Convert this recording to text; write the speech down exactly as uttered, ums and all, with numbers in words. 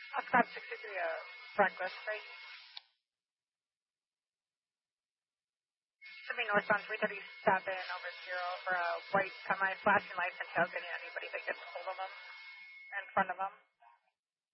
Uh, Scott sixty-three, uh, Breakfast Street. Should be northbound three thirty-seven over zero for a white semi flashing lights and tailgating anybody that gets hold of them in front of them.